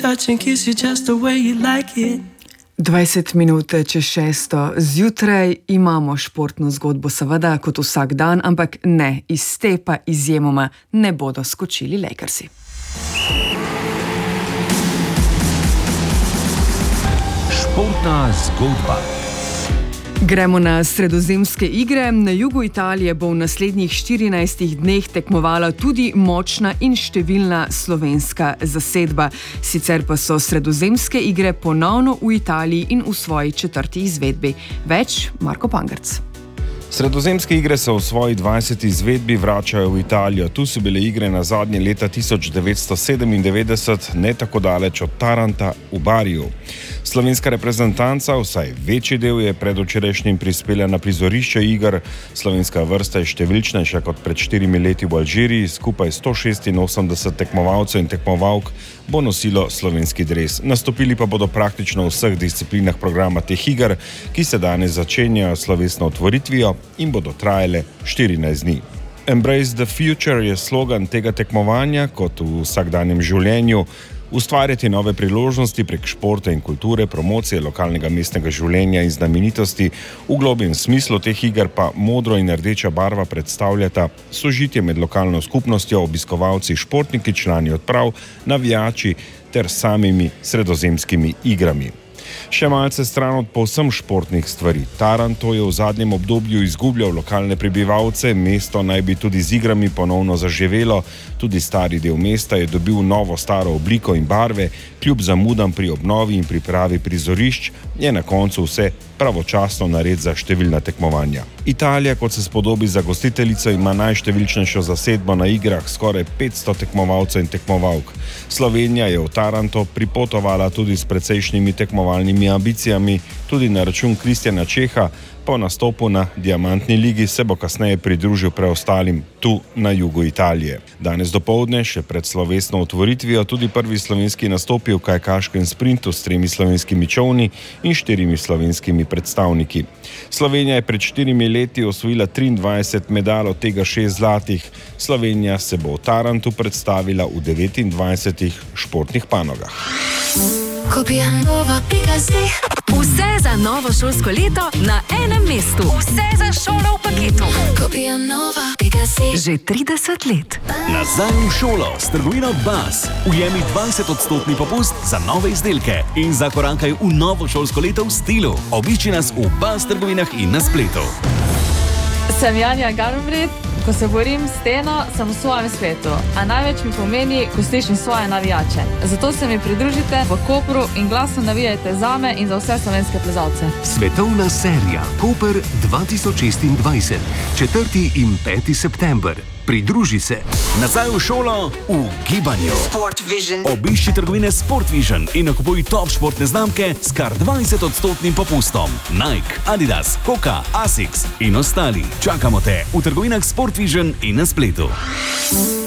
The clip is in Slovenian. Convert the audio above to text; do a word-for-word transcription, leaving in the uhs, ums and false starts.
touch and kiss you just the way you like it. dvajset minut čez šesto zjutraj imamo športno zgodbo, seveda, kot vsak dan, ampak ne, iz te pa izjemoma ne bodo skočili Lakersi. Športna zgodba. Gremo na sredozemske igre. Na jugu Italije bo v naslednjih štirinajstih dneh tekmovala tudi močna in številna slovenska zasedba. Sicer pa so sredozemske igre ponovno v Italiji in v svoji četrti izvedbi. Več Marko Pangerc. Sredozemske igre se v svoji dvajseti izvedbi vračajo v Italijo. Tu so bile igre na zadnje leta tisoč devetsto sedemindevetdeset, ne tako daleč od Taranta v Bariju. Slovenska reprezentanca, vsaj večji del, je predvčerajšnjim prispela na prizorišče iger. Slovenska vrsta je številčnejša kot pred štirimi leti v Alžiriji. Skupaj sto šestinosemdeset tekmovalcev in tekmovalk bo nosilo slovenski dres. Nastopili pa bodo praktično v vseh disciplinah programa teh iger, ki se danes začenjajo s slovesno otvoritvijo in bodo trajale štirinajst dni. Embrace the future je slogan tega tekmovanja, kot v vsakdanjem življenju. Ustvarjati nove priložnosti prek športa in kulture, promocije lokalnega mestnega življenja in znamenitosti. V globjem smislu teh iger pa modro in rdeča barva predstavljata sožitje med lokalno skupnostjo, obiskovalci, športniki, člani odprav, navijači ter samimi sredozemskimi igrami. Še malce stran od povsem športnih stvari. Taranto je v zadnjem obdobju izgubljal lokalne prebivalce, mesto naj bi tudi z igrami ponovno zaživelo, tudi stari del mesta je dobil novo staro obliko in barve, kljub zamudam pri obnovi in pripravi prizorišč je na koncu vse pravočasno nared za številna tekmovanja. Italija, kot se spodobi za gostiteljico, ima najštevilčnejšo zasedbo na igrah, skoraj petsto tekmovalcev in tekmovalk. Slovenija je v Taranto pripotovala tudi s precejšnjimi tekmovalnimi ambicijami, tudi na račun Kristjana Čeha. Po nastopu na Diamantni ligi se bo kasneje pridružil preostalim tu na jugu Italije. Danes dopoldne, še pred slovesno otvoritvijo, tudi prvi slovenski nastopi v kajakaškem sprintu s tremi slovenskimi čolni in štirimi slovenskimi predstavniki. Slovenija je pred štirimi leti osvojila triindvajset medalj, od tega šest zlatih. Slovenija se bo v Tarantu predstavila v devetindvajsetih športnih panogah. Vse za novo šolsko leto na enem mestu. Vse za šolo v paketu. Že trideset let. Nazaj v šolo s trgovino Bas. Ujemi dvajset odstotni popust za nove izdelke in zakorankaj v novo šolsko leto v stilu. Obišči nas v Bas trgovinah in na spletu. Sem Janja Garnbret. Ko se borim s steno, sem v svojem svetu, a največ mi pomeni, ko slišim svoje navijače. Zato se mi pridružite v Kopru in glasno navijajte zame in za vse slovenske plezalce. Svetovna serija Koper dva tisoč šestindvajset, četrti in peti september. Pridruži se. Nazaj v šolo v gibanju. Obišči trgovine Sport Vision in nakupuj top športne znamke s kar dvajset odstotnim popustom. Nike, Adidas, Hoka, Asics in ostali. Čakamo te v trgovinah Sport Vision in na spletu.